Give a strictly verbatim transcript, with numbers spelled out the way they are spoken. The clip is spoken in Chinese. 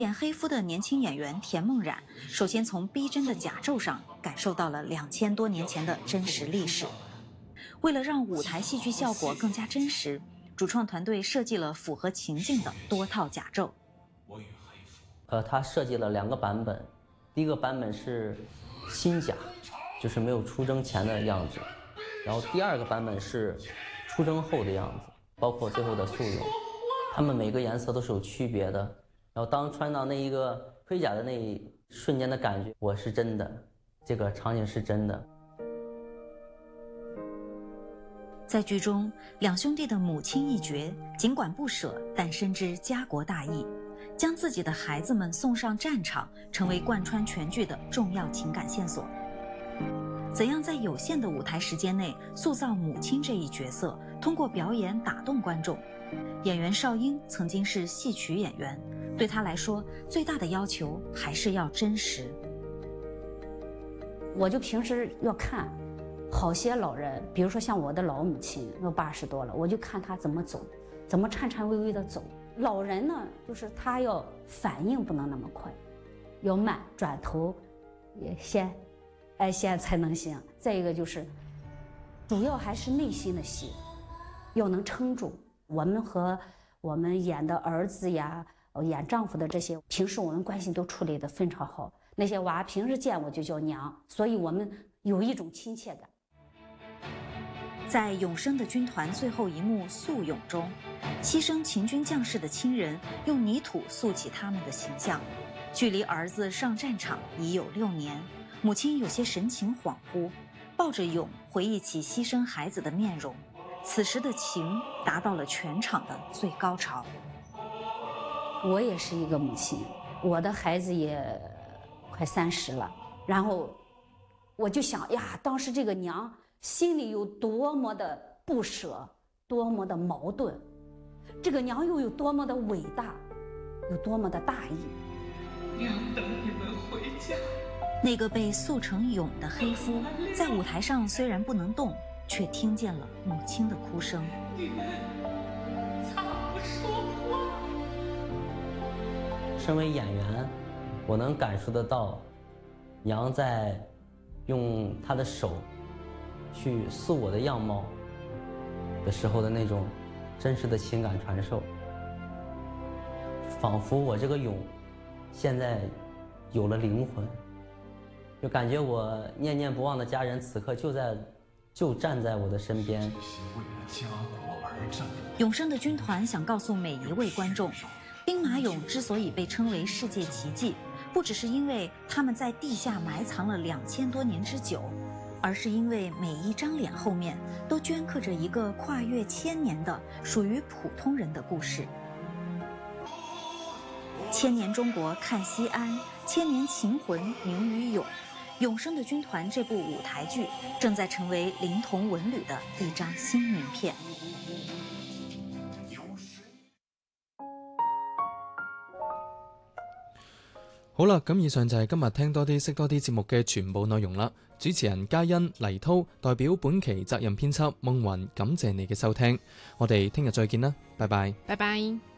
演黑夫的年轻演员田梦冉，首先从逼真的甲胄上感受到了两千多年前的真实历史。为了让舞台戏剧效果更加真实，主创团队设计了符合情境的多套甲胄。 呃，他设计了两个版本，第一个版本是新甲，就是没有出征前的样子，然后第二个版本是出征后的样子，包括最后的素俑，他们每个颜色都是有区别的。然后当穿到那一个盔甲的那一瞬间的感觉，我是真的，这个场景是真的。 在剧中，两兄弟的母亲一角尽管不舍，但深知家国大义，将自己的孩子们送上战场，成为贯穿全剧的重要情感线索。怎样在有限的舞台时间内塑造母亲这一角色，通过表演打动观众？演员邵英曾经是戏曲演员，对他来说，最大的要求还是要真实。 我就平时要看好些老人，比如说像我的老母亲，都八十多了，我就看她怎么走，怎么颤颤巍巍的走。老人呢，就是他要反应不能那么快，要慢，转头也先，哎，先才能行。再一个就是，主要还是内心的戏，要能撑住。我们和我们演的儿子呀，演丈夫的这些，平时我们关系都处理得非常好。那些娃平时见我就叫娘，所以我们有一种亲切感。 在永生的军团最后一幕肃俑中，牺牲秦军将士的亲人用泥土塑起他们的形象。距离儿子上战场已有六年，母亲有些神情恍惚，抱着俑回忆起牺牲孩子的面容。此时的情达到了全场的最高潮。 我也是一个母亲，我的孩子也快三十了，然后我就想呀，当时这个娘心里有多么的不舍，多么的矛盾，这个娘又有多么的伟大，有多么的大义。 娘等你们回家。 那个被塑成俑的黑夫，在舞台上虽然不能动，却听见了母亲的哭声。 你们咋不说话？ 身为演员，我能感受得到娘在用她的手去塑我的样貌的时候的那种真实的情感传授，仿佛我这个俑现在有了灵魂，就感觉我念念不忘的家人此刻就在就站在我的身边。 为了家国而战。 永生的军团想告诉每一位观众，兵马俑之所以被称为世界奇迹，不只是因为他们在地下埋藏了两千多年之久，而是因为每一张脸后面都镌刻着一个跨越千年的属于普通人的故事。千年中国看西安，千年情魂凝于俑。永生的军团这部舞台剧正在成为灵童文旅的一张新名片。 好啦，咁以上就係今日聽多啲識多啲節目嘅全部內容啦。主持人嘉欣、黎濤代表本期責任編輯夢雲，感謝你嘅收聽。我哋聽日再見啦，拜拜。 拜拜。